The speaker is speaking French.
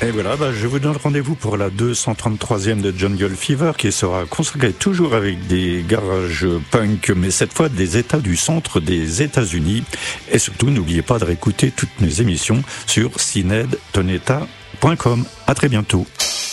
Et voilà, je vous donne rendez-vous pour la 233e de Jungle Fever qui sera consacrée toujours avec des garages punk, mais cette fois des États du centre des États-Unis. Et surtout, n'oubliez pas de réécouter toutes mes émissions sur cinedtoneta.com. À très bientôt.